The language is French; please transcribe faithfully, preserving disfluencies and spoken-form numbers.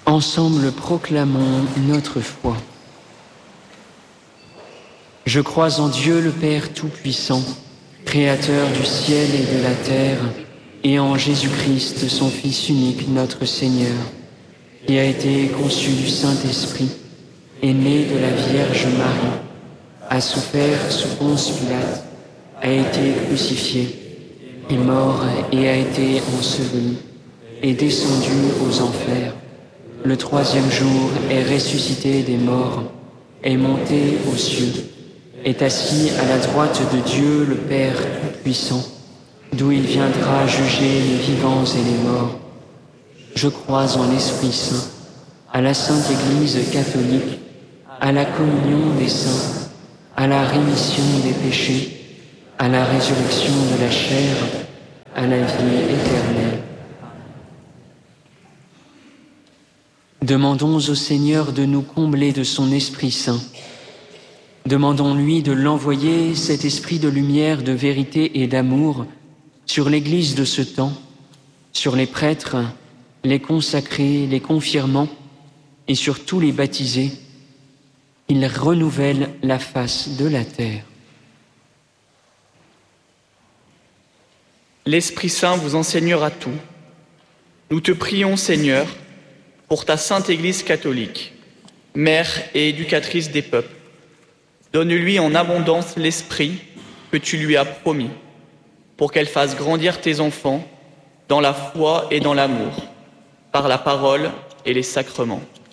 Ensemble proclamons notre foi. Je crois en Dieu le Père Tout-Puissant, Créateur du ciel et de la terre, et en Jésus-Christ, son Fils unique, notre Seigneur, qui a été conçu du Saint-Esprit, est né de la Vierge Marie, a souffert sous Ponce Pilate, a été crucifié, est mort et a été enseveli, est descendu aux enfers. Le troisième jour est ressuscité des morts, est monté aux cieux, est assis à la droite de Dieu le Père Tout-Puissant, d'où il viendra juger les vivants et les morts. Je crois en l'Esprit Saint, à la Sainte Église catholique, à la communion des saints, à la rémission des péchés, à la résurrection de la chair, à la vie éternelle. Demandons au Seigneur de nous combler de son Esprit Saint. Demandons-lui de l'envoyer, cet esprit de lumière, de vérité et d'amour, sur l'Église de ce temps, sur les prêtres, les consacrés, les confirmants et sur tous les baptisés. Il renouvelle la face de la terre. L'Esprit Saint vous enseignera tout. Nous te prions, Seigneur, pour ta sainte Église catholique, mère et éducatrice des peuples. Donne-lui en abondance l'esprit que tu lui as promis, pour qu'elle fasse grandir tes enfants dans la foi et dans l'amour, par la parole et les sacrements.